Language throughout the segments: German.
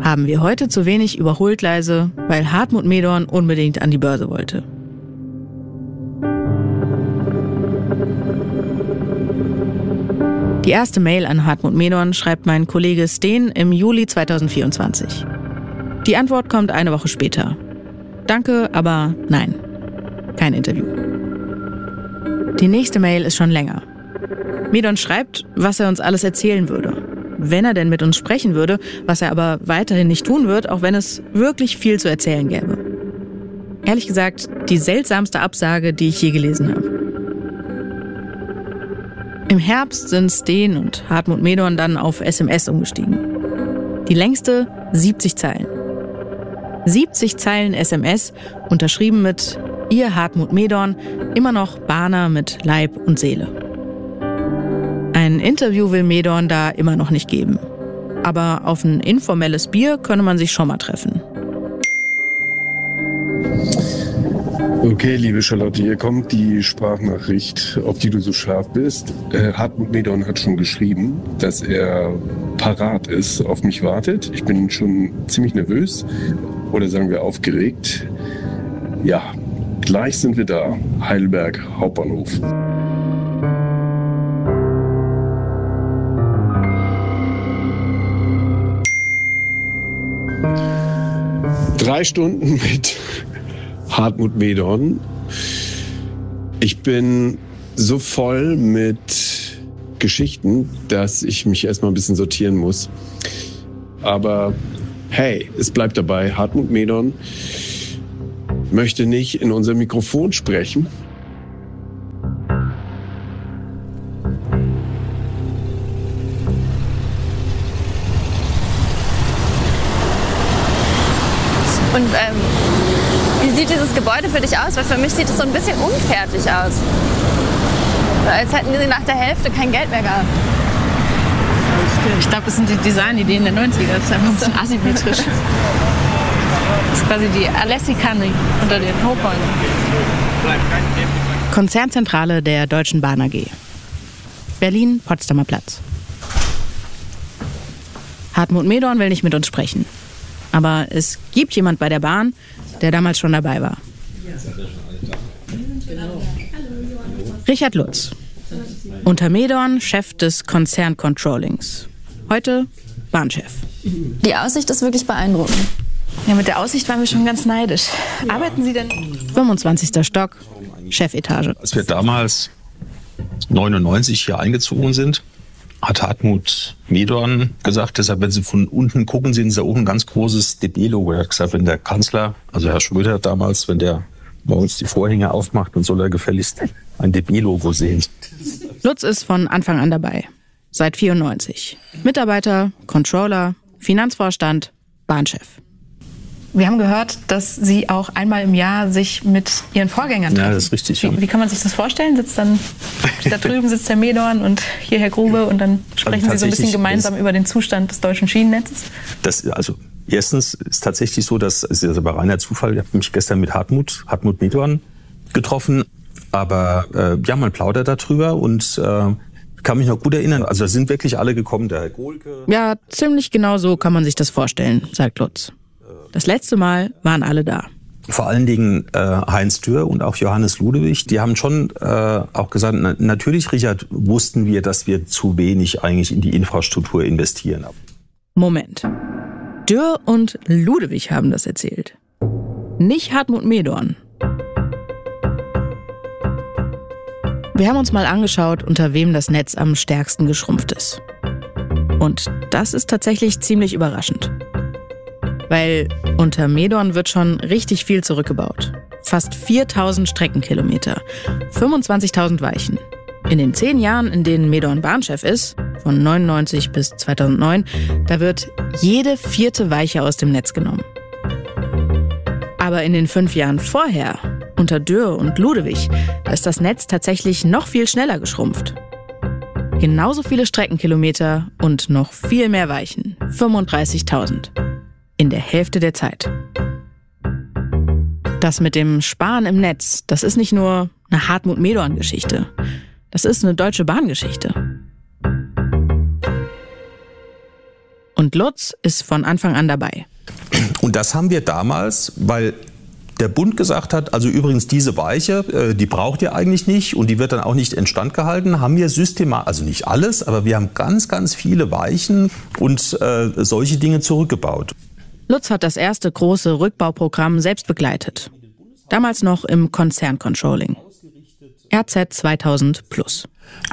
Haben wir heute zu wenig Überholgleise, weil Hartmut Medorn unbedingt an die Börse wollte. Die erste Mail an Hartmut Medorn schreibt mein Kollege Steen im Juli 2024. Die Antwort kommt eine Woche später. Danke, aber nein. Kein Interview. Die nächste Mail ist schon länger. Medorn schreibt, was er uns alles erzählen würde. Wenn er denn mit uns sprechen würde, was er aber weiterhin nicht tun wird, auch wenn es wirklich viel zu erzählen gäbe. Ehrlich gesagt, die seltsamste Absage, die ich je gelesen habe. Im Herbst sind Steen und Hartmut Medorn dann auf SMS umgestiegen. Die längste 70 Zeilen. 70 Zeilen SMS, unterschrieben mit Ihr Hartmut Medorn, immer noch Bahner mit Leib und Seele. Ein Interview will Medorn da immer noch nicht geben. Aber auf ein informelles Bier könne man sich schon mal treffen. Okay, liebe Charlotte, hier kommt die Sprachnachricht, auf die du so scharf bist. Hartmut Medorn hat schon geschrieben, dass er parat ist, auf mich wartet. Ich bin schon ziemlich nervös oder sagen wir aufgeregt. Ja, gleich sind wir da. Heidelberg Hauptbahnhof. Drei Stunden mit Hartmut Medorn. Ich bin so voll mit Geschichten, dass ich mich erstmal ein bisschen sortieren muss. Aber hey, es bleibt dabei. Hartmut Medorn möchte nicht in unser Mikrofon sprechen. Und wie sieht dieses Gebäude für dich aus? Weil für mich sieht es so ein bisschen unfertig aus. Als hätten sie nach der Hälfte kein Geld mehr gehabt. Ich glaube, das sind die Designideen der 90er. Das ist einfach ein bisschen asymmetrisch. Das ist quasi die Alessi-Kanne unter den Hochhäusern. Konzernzentrale der Deutschen Bahn AG. Berlin, Potsdamer Platz. Hartmut Medorn will nicht mit uns sprechen. Aber es gibt jemand bei der Bahn, der damals schon dabei war. Richard Lutz. Unter Medorn Chef des Konzerncontrollings. Heute Bahnchef. Die Aussicht ist wirklich beeindruckend. Ja, mit der Aussicht waren wir schon ganz neidisch. Arbeiten Sie denn? 25. Stock, Chefetage. Als wir damals 99 hier eingezogen sind, hat Hartmut Medorn gesagt, deshalb, wenn Sie von unten gucken, sehen Sie da oben ein ganz großes DB-Logo. Er hat gesagt, wenn der Kanzler, also Herr Schröder damals, wenn der morgens die Vorhänge aufmacht, dann soll er gefälligst ein DB-Logo sehen. Lutz ist von Anfang an dabei. Seit 94. Mitarbeiter, Controller, Finanzvorstand, Bahnchef. Wir haben gehört, dass Sie auch einmal im Jahr sich mit Ihren Vorgängern treffen. Ja, das ist richtig. Wie kann man sich das vorstellen? Da drüben sitzt Herr Medorn und hier Herr Grube und dann sprechen Sie so ein bisschen gemeinsam über den Zustand des deutschen Schienennetzes? Erstens ist tatsächlich so, dass es ist aber reiner Zufall. Ich habe mich gestern mit Hartmut Medorn getroffen, aber man plaudert darüber und kann mich noch gut erinnern. Also da sind wirklich alle gekommen, der Herr Gohlke. Ja, ziemlich genau so kann man sich das vorstellen, sagt Lutz. Das letzte Mal waren alle da. Vor allen Dingen Heinz Dürr und auch Johannes Ludewig, die haben schon auch gesagt, natürlich, Richard, wussten wir, dass wir zu wenig eigentlich in die Infrastruktur investieren. Moment. Dürr und Ludewig haben das erzählt. Nicht Hartmut Medorn. Wir haben uns mal angeschaut, unter wem das Netz am stärksten geschrumpft ist. Und das ist tatsächlich ziemlich überraschend. Weil unter Medorn wird schon richtig viel zurückgebaut. Fast 4.000 Streckenkilometer, 25.000 Weichen. In den 10 Jahren, in denen Medorn Bahnchef ist, von 99 bis 2009, da wird jede 4. Weiche aus dem Netz genommen. Aber in den 5 Jahren vorher, unter Dürr und Ludewig, da ist das Netz tatsächlich noch viel schneller geschrumpft. Genauso viele Streckenkilometer und noch viel mehr Weichen, 35.000. In der Hälfte der Zeit. Das mit dem Sparen im Netz, das ist nicht nur eine Hartmut Medorn-Geschichte. Das ist eine Deutsche Bahn-Geschichte. Und Und Lutz ist von Anfang an dabei. Und das haben wir damals, weil der Bund gesagt hat, also übrigens diese Weiche, die braucht ihr eigentlich nicht und die wird dann auch nicht instand gehalten, haben wir systematisch, also nicht alles, aber wir haben ganz, ganz viele Weichen und solche Dinge zurückgebaut. Lutz hat das erste große Rückbauprogramm selbst begleitet. Damals noch im Konzerncontrolling. RZ 2000 Plus.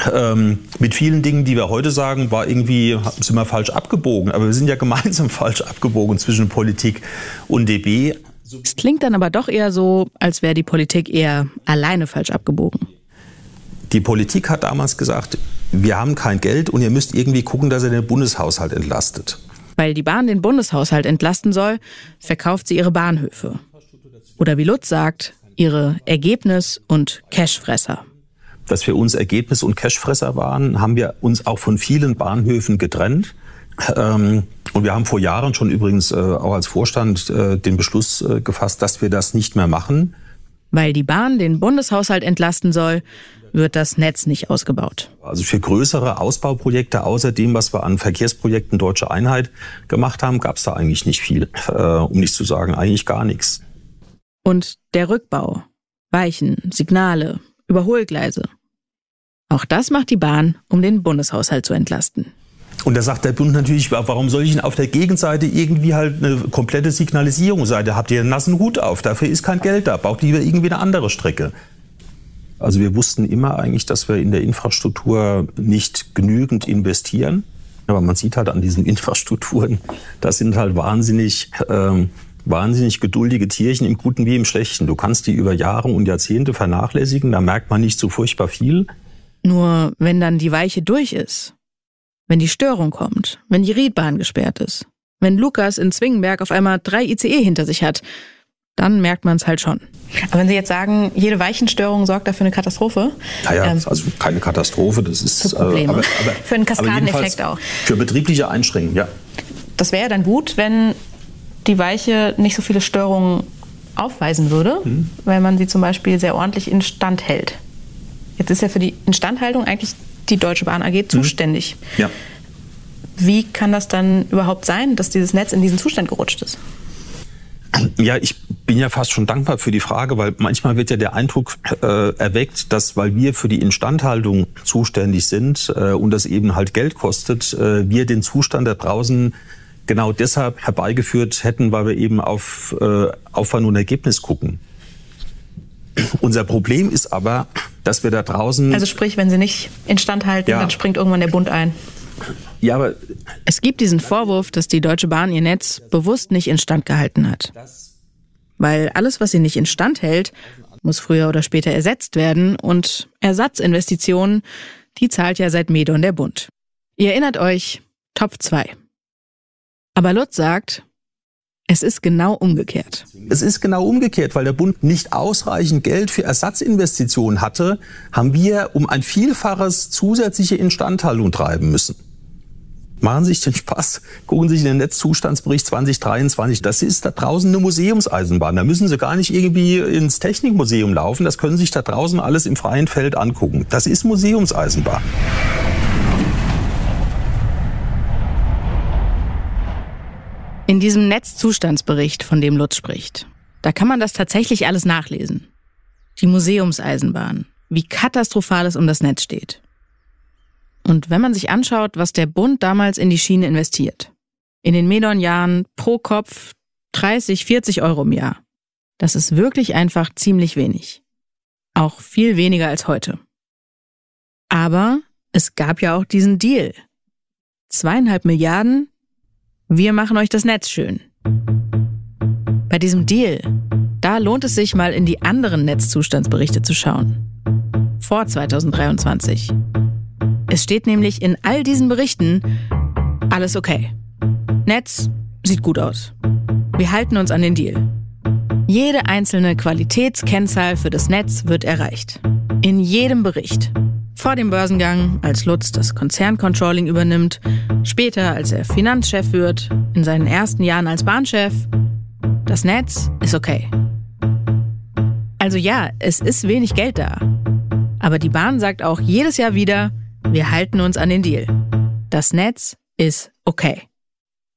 Mit vielen Dingen, die wir heute sagen, sind wir falsch abgebogen. Aber wir sind ja gemeinsam falsch abgebogen zwischen Politik und DB. Es klingt dann aber doch eher so, als wäre die Politik eher alleine falsch abgebogen. Die Politik hat damals gesagt, wir haben kein Geld und ihr müsst irgendwie gucken, dass ihr den Bundeshaushalt entlastet. Weil die Bahn den Bundeshaushalt entlasten soll, verkauft sie ihre Bahnhöfe. Oder wie Lutz sagt, ihre Ergebnis- und Cashfresser. Dass wir uns Ergebnis- und Cashfresser waren, haben wir uns auch von vielen Bahnhöfen getrennt. Und wir haben vor Jahren schon übrigens auch als Vorstand den Beschluss gefasst, dass wir das nicht mehr machen. Weil die Bahn den Bundeshaushalt entlasten soll, wird das Netz nicht ausgebaut. Also für größere Ausbauprojekte, außer dem, was wir an Verkehrsprojekten Deutsche Einheit gemacht haben, gab es da eigentlich nicht viel. Um nicht zu sagen, eigentlich gar nichts. Und der Rückbau, Weichen, Signale, Überholgleise. Auch das macht die Bahn, um den Bundeshaushalt zu entlasten. Und da sagt der Bund natürlich, warum soll ich denn auf der Gegenseite irgendwie halt eine komplette Signalisierungsseite? Habt ihr einen nassen Hut auf? Dafür ist kein Geld da. Baut lieber irgendwie eine andere Strecke. Also wir wussten immer eigentlich, dass wir in der Infrastruktur nicht genügend investieren. Aber man sieht halt an diesen Infrastrukturen, das sind halt wahnsinnig geduldige Tierchen im Guten wie im Schlechten. Du kannst die über Jahre und Jahrzehnte vernachlässigen, da merkt man nicht so furchtbar viel. Nur wenn dann die Weiche durch ist, wenn die Störung kommt, wenn die Riedbahn gesperrt ist, wenn Lukas in Zwingenberg auf einmal 3 ICE hinter sich hat, dann merkt man es halt schon. Aber wenn Sie jetzt sagen, jede Weichenstörung sorgt dafür eine Katastrophe? Naja, also keine Katastrophe, das ist... Für Probleme. Aber für einen Kaskadeneffekt auch. Für betriebliche Einschränkungen, ja. Das wäre ja dann gut, wenn die Weiche nicht so viele Störungen aufweisen würde, weil man sie zum Beispiel sehr ordentlich instand hält. Jetzt ist ja für die Instandhaltung eigentlich die Deutsche Bahn AG zuständig. Ja. Wie kann das dann überhaupt sein, dass dieses Netz in diesen Zustand gerutscht ist? Ja, ich bin ja fast schon dankbar für die Frage, weil manchmal wird ja der Eindruck erweckt, dass, weil wir für die Instandhaltung zuständig sind und das eben halt Geld kostet, wir den Zustand da draußen genau deshalb herbeigeführt hätten, weil wir eben auf Aufwand und Ergebnis gucken. Unser Problem ist aber, dass wir da draußen... Also sprich, wenn sie nicht instand halten, dann springt irgendwann der Bund ein. Ja, aber es gibt diesen Vorwurf, dass die Deutsche Bahn ihr Netz bewusst nicht instand gehalten hat. Weil alles, was sie nicht instand hält, muss früher oder später ersetzt werden. Und Ersatzinvestitionen, die zahlt ja seit Medon der Bund. Ihr erinnert euch, Topf 2. Aber Lutz sagt, es ist genau umgekehrt. Es ist genau umgekehrt, weil der Bund nicht ausreichend Geld für Ersatzinvestitionen hatte, haben wir um ein Vielfaches zusätzliche Instandhaltung treiben müssen. Machen Sie sich den Spaß, gucken Sie sich den Netzzustandsbericht 2023. Das ist da draußen eine Museumseisenbahn. Da müssen Sie gar nicht irgendwie ins Technikmuseum laufen. Das können Sie sich da draußen alles im freien Feld angucken. Das ist Museumseisenbahn. In diesem Netzzustandsbericht, von dem Lutz spricht, da kann man das tatsächlich alles nachlesen. Die Museumseisenbahn, wie katastrophal es um das Netz steht. Und wenn man sich anschaut, was der Bund damals in die Schiene investiert, in den Medon-Jahren pro Kopf 30, 40 Euro im Jahr, das ist wirklich einfach ziemlich wenig. Auch viel weniger als heute. Aber es gab ja auch diesen Deal. 2,5 Milliarden, wir machen euch das Netz schön. Bei diesem Deal, da lohnt es sich mal in die anderen Netzzustandsberichte zu schauen. Vor 2023. Es steht nämlich in all diesen Berichten, alles okay. Netz sieht gut aus. Wir halten uns an den Deal. Jede einzelne Qualitätskennzahl für das Netz wird erreicht. In jedem Bericht. Vor dem Börsengang, als Lutz das Konzerncontrolling übernimmt, später, als er Finanzchef wird, in seinen ersten Jahren als Bahnchef. Das Netz ist okay. Also ja, es ist wenig Geld da. Aber die Bahn sagt auch jedes Jahr wieder, wir halten uns an den Deal. Das Netz ist okay.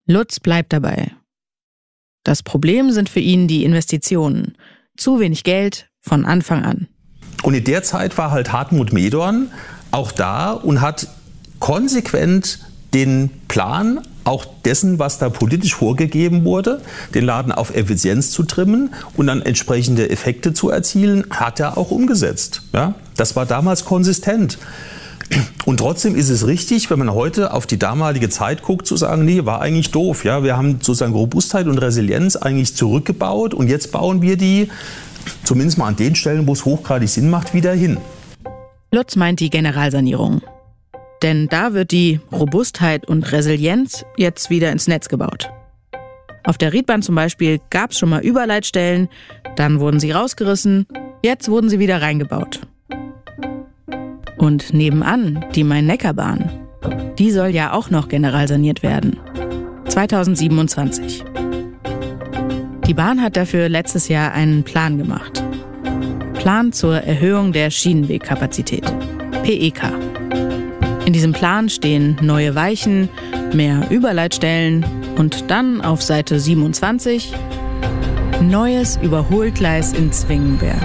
Lutz bleibt dabei. Das Problem sind für ihn die Investitionen. Zu wenig Geld von Anfang an. Und in der Zeit war halt Hartmut Medorn auch da und hat konsequent den Plan, auch dessen, was da politisch vorgegeben wurde, den Laden auf Effizienz zu trimmen und dann entsprechende Effekte zu erzielen, hat er auch umgesetzt. Ja? Das war damals konsistent. Und trotzdem ist es richtig, wenn man heute auf die damalige Zeit guckt, zu sagen, nee, war eigentlich doof. Ja? Wir haben sozusagen Robustheit und Resilienz eigentlich zurückgebaut und jetzt bauen wir die, zumindest mal an den Stellen, wo es hochgradig Sinn macht, wieder hin. Lutz meint die Generalsanierung. Denn da wird die Robustheit und Resilienz jetzt wieder ins Netz gebaut. Auf der Riedbahn zum Beispiel gab es schon mal Überleitstellen, dann wurden sie rausgerissen, jetzt wurden sie wieder reingebaut. Und nebenan die Main-Neckar-Bahn, die soll ja auch noch generalsaniert werden. 2027. Die Bahn hat dafür letztes Jahr einen Plan gemacht. Plan zur Erhöhung der Schienenwegkapazität, PEK. In diesem Plan stehen neue Weichen, mehr Überleitstellen und dann auf Seite 27 neues Überholgleis in Zwingenberg.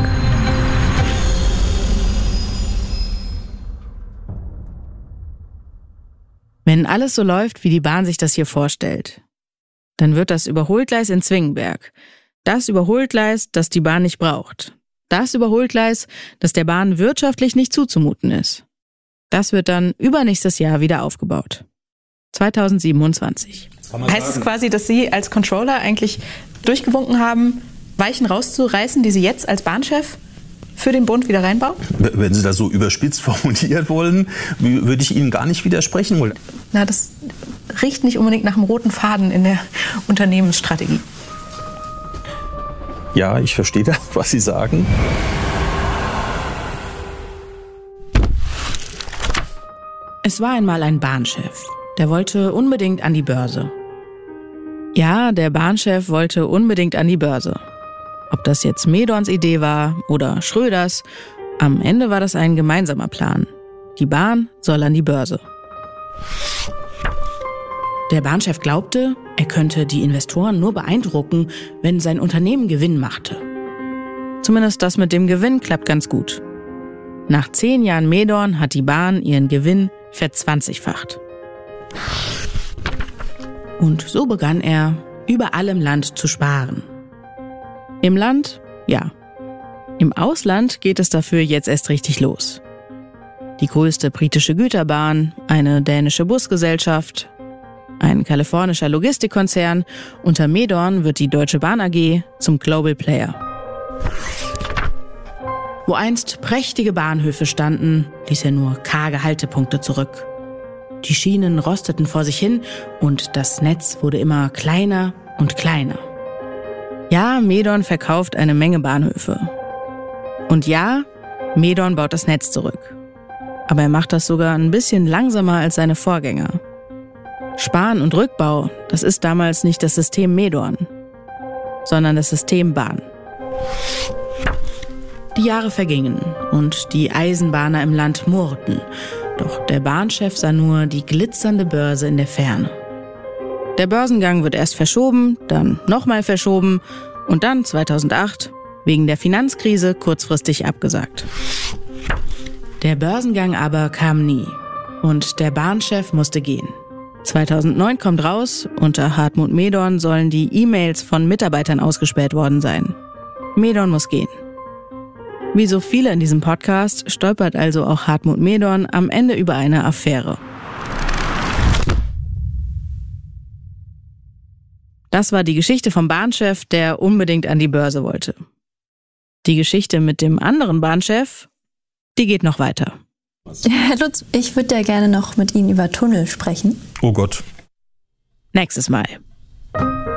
Wenn alles so läuft, wie die Bahn sich das hier vorstellt, dann wird das Überholgleis in Zwingenberg das Überholgleis, das die Bahn nicht braucht. Das Überholgleis, das der Bahn wirtschaftlich nicht zuzumuten ist. Das wird dann übernächstes Jahr wieder aufgebaut. 2027. Heißt es quasi, dass Sie als Controller eigentlich durchgewunken haben, Weichen rauszureißen, die Sie jetzt als Bahnchef für den Bund wieder reinbauen? Wenn Sie das so überspitzt formuliert wollen, würde ich Ihnen gar nicht widersprechen wollen. Na, das riecht nicht unbedingt nach einem roten Faden in der Unternehmensstrategie. Ja, ich verstehe da, was Sie sagen. Es war einmal ein Bahnchef, der wollte unbedingt an die Börse. Ja, der Bahnchef wollte unbedingt an die Börse. Ob das jetzt Medorns Idee war oder Schröders, am Ende war das ein gemeinsamer Plan. Die Bahn soll an die Börse. Der Bahnchef glaubte, er könnte die Investoren nur beeindrucken, wenn sein Unternehmen Gewinn machte. Zumindest das mit dem Gewinn klappt ganz gut. Nach 10 Jahren Medorn hat die Bahn ihren Gewinn verzwanzigfacht. Und so begann er, überall im Land zu sparen. Im Land? Ja. Im Ausland geht es dafür jetzt erst richtig los. Die größte britische Güterbahn, eine dänische Busgesellschaft, ein kalifornischer Logistikkonzern, unter Medorn wird die Deutsche Bahn AG zum Global Player. Wo einst prächtige Bahnhöfe standen, ließ er nur karge Haltepunkte zurück. Die Schienen rosteten vor sich hin und das Netz wurde immer kleiner und kleiner. Ja, Medorn verkauft eine Menge Bahnhöfe. Und ja, Medorn baut das Netz zurück. Aber er macht das sogar ein bisschen langsamer als seine Vorgänger. Sparen und Rückbau, das ist damals nicht das System Medorn, sondern das System Bahn. Die Jahre vergingen und die Eisenbahner im Land murrten. Doch der Bahnchef sah nur die glitzernde Börse in der Ferne. Der Börsengang wird erst verschoben, dann nochmal verschoben und dann 2008 wegen der Finanzkrise kurzfristig abgesagt. Der Börsengang aber kam nie und der Bahnchef musste gehen. 2009 kommt raus, unter Hartmut Medorn sollen die E-Mails von Mitarbeitern ausgespäht worden sein. Medorn muss gehen. Wie so viele in diesem Podcast stolpert also auch Hartmut Medorn am Ende über eine Affäre. Das war die Geschichte vom Bahnchef, der unbedingt an die Börse wollte. Die Geschichte mit dem anderen Bahnchef, die geht noch weiter. Herr Lutz, ich würde ja gerne noch mit Ihnen über Tunnel sprechen. Oh Gott. Nächstes Mal.